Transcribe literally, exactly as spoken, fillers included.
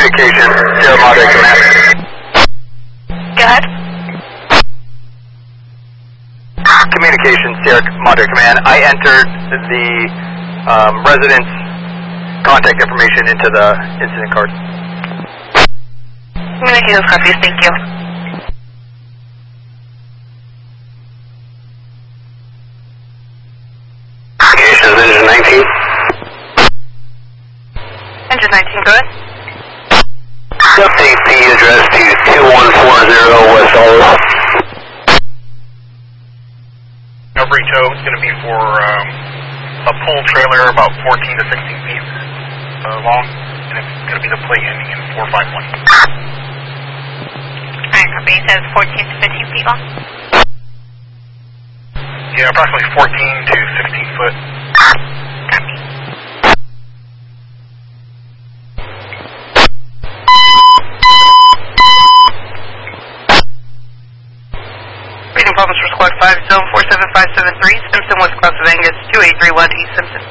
Communication, Sierra Madre Command. Go ahead. Communication, Sierra Madre Command. I entered the um, resident's contact information into the incident card. Communications copies, thank you. Communications, engine nineteen. Engine nineteen, go ahead. Update the address to two one four zero West Olive. Every tow is going to be for um, a pull trailer about fourteen to sixteen feet uh, long, and it's going to be the plate ending in four five one. Alright, copy. It says fourteen to fifteen feet long. Yeah, approximately fourteen to sixteen foot. Copy. Reading Province for Squad five, Zone four seven five seven three, Simpson, West Cross of Angus, two eight three one East Simpson.